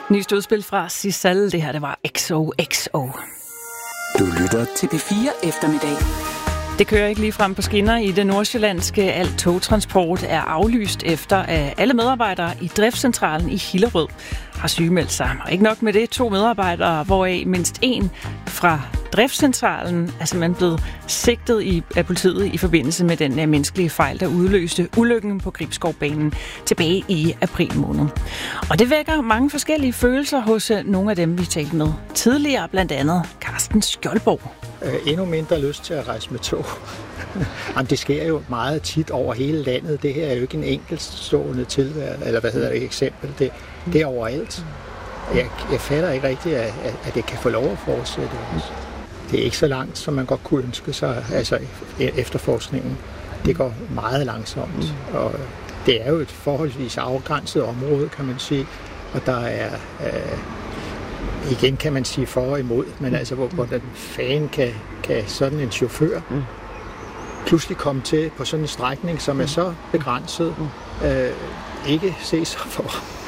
Nyest udspil fra Sisal. Det her, det var XOXO. Du lytter til P4 Eftermiddag. Det kører ikke lige frem på skinner i det nordsjællandske. Al togtransport er aflyst efter, at alle medarbejdere i driftscentralen i Hillerød har sygemeldt sig. Og ikke nok med det, 2 medarbejdere, hvoraf mindst 1 fra driftscentralen er simpelthen blevet sigtet af politiet i forbindelse med den menneskelige fejl, der udløste ulykken på Gribskovbanen tilbage i april måned. Og det vækker mange forskellige følelser hos nogle af dem, vi talte med tidligere, blandt andet Carsten Skjoldborg. Endnu mindre lyst til at rejse med tog. Jamen, det sker jo meget tit over hele landet. Det her er jo ikke en enkeltstående eksempel. Det er overalt. Jeg fatter ikke rigtigt, at det kan få lov at fortsætte. Det er ikke så langt, som man godt kunne ønske sig. Altså efterforskningen, det går meget langsomt. Og det er jo et forholdsvis afgrænset område, kan man sige. Og der er... igen kan man sige for og imod, men altså hvordan fanden kan sådan en chauffør pludselig komme til på sådan en strækning, som er så begrænset, ikke se sig for.